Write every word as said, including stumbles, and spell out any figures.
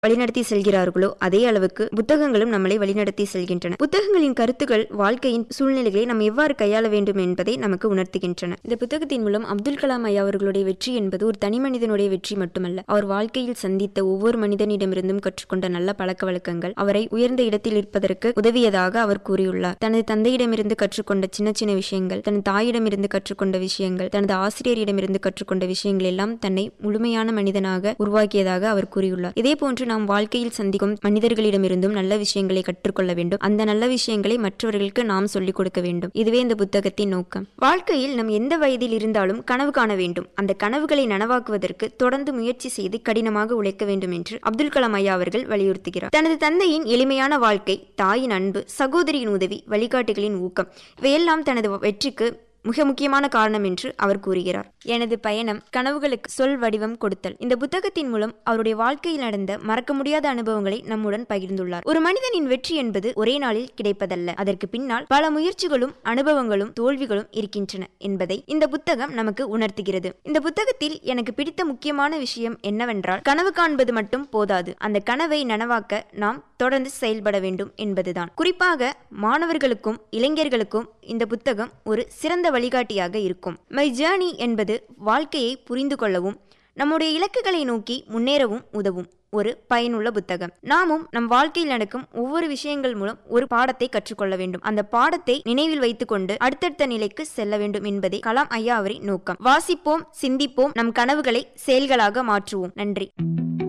வழிநடத்தி செல்கிறார்களோ அதே அளவுக்கு புத்தகங்களும் நம்மளை வழிநடத்தி செல்கின்றன. புத்தகங்களின் கருத்துக்கள் வாழ்க்கையின் சூழ்நிலைகளை நாம் எவ்வாறு கையாள வேண்டும் என்பதை நமக்கு உணர்த்துகின்றன. இந்த புத்தகத்தின் மூலம் அப்துல் கலாம் ஐயா அவர்களுடைய வெற்றி என்பது ஒரு தனி மனிதனுடைய வெற்றி மட்டுமல்ல, அவர் வாழ்க்கையில் சந்தித்த ஒவ்வொரு மனிதனிடமிருந்தும் கற்றுக்கொண்ட நல்ல பழக்க வழக்கங்கள் அவரை உயர்ந்த இடத்தில் இருப்பதற்கு உதவியதாக அவர் கூறியுள்ளார். தனது தந்தையிடமிருந்து கற்றுக்கொண்ட சின்ன சின்ன விஷயங்கள், தனது தாயிடமிருந்து கற்றுக்கொண்ட விஷயங்கள், தனது ஆசிரியரிடமிருந்து கற்றுக்கொண்ட விஷயங்கள் எல்லாம் தன்னை முழுமையான மனிதனாக உருவாக்கியதாக அவர் கூறியுள்ளார். இதே போன்று நாம் வாழ்க்கையில் சந்திக்கும் மனிதர்களிடமிருந்தும் நல்ல விஷயங்களை கற்றுக்கொள்ள வேண்டும். அந்த நல்ல விஷயங்களை மற்றவர்களுக்கு நாம் சொல்லிக் கொடுக்க வேண்டும். இதுவே இந்த புத்தகத்தின் நோக்கம். வாழ்க்கையில் நாம் எந்த வயதில் இருந்தாலும் கனவு காண வேண்டும். அந்த கனவுகளை நனவாக்குவதற்கு தொடர்ந்து முயற்சி செய்து கடினமாக உழைக்க வேண்டும் என்று அப்துல் கலாம் ஐயா அவர்கள் வலியுறுத்துகிறார். தனது தந்தையின் எளிமையான வாழ்க்கை, தாயின் அன்பு, சகோதரியின் உதவி, வழிகாட்டுகளின் ஊக்கம் இவையெல்லாம் தனது வெற்றிக்கு மிக முக்கியமான காரணம் என்று அவர் கூறுகிறார். எனது பயணம் கனவுகளுக்கு சொல் வடிவம் கொடுத்தல். இந்த புத்தகத்தின் மூலம் அவருடைய வாழ்க்கையில் நடந்த மறக்க முடியாத அனுபவங்களை நம்முடன் பகிர்ந்துள்ளார். ஒரு மனிதனின் வெற்றி என்பது ஒரே நாளில் கிடைப்பதல்ல. அதற்கு பின்னால் பல முயற்சிகளும் அனுபவங்களும் தோல்விகளும் இருக்கின்றன என்பதை இந்த புத்தகம் நமக்கு உணர்த்துகிறது. இந்த புத்தகத்தில் எனக்கு பிடித்த முக்கியமான விஷயம் என்னவென்றால், கனவு காண்பது மட்டும் போதாது, அந்த கனவை நனவாக்க நாம் தொடர்ந்து செயல்பட வேண்டும் என்பதுதான். குறிப்பாக மாணவர்களுக்கும் இளைஞர்களுக்கும் இந்த புத்தகம் ஒரு சிறந்த வழிகாட்டியாக இருக்கும். மை ஜேர்னி என்பது வாழ்க்கையை புரிந்து கொள்ளவும் நம்முடைய இலக்குகளை நோக்கி முன்னேறவும் உதவும் ஒரு பயனுள்ள புத்தகம். நாமும் நம் வாழ்க்கையில் நடக்கும் ஒவ்வொரு விஷயங்கள் மூலம் ஒரு பாடத்தை கற்றுக்கொள்ள வேண்டும். அந்த பாடத்தை நினைவில் வைத்துக் கொண்டு அடுத்தடுத்த நிலைக்கு செல்ல வேண்டும் என்பதே கலாம் ஐயா அவரின் நோக்கம். வாசிப்போம், சிந்திப்போம், நம் கனவுகளை செயல்களாக மாற்றுவோம். நன்றி.